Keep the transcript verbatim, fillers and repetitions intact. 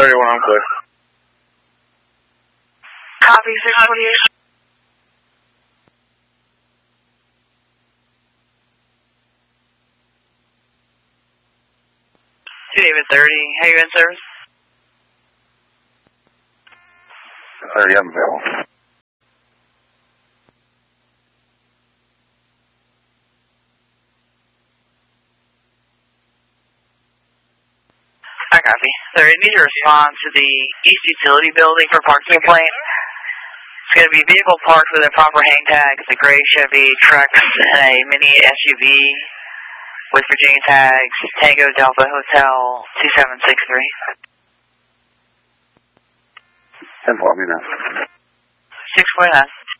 thirty-one, I'm clear. Copy, six twenty-eight. David thirty, how you in service? thirty, I'm available. I copy. thirty, need to respond to the East Utility Building for parking complaint. It's going to be vehicle parked with a proper hang tag. It's a gray Chevy truck and a mini S U V with Virginia tags, Tango Delta Hotel two seven six three. ten four, me now. six forty-nine.